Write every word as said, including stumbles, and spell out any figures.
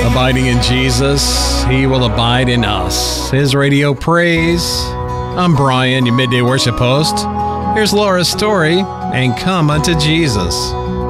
Abiding in Jesus, He will abide in us. His Radio Praise. I'm Brian, your midday worship host. Here's Laura's story, and come unto Jesus.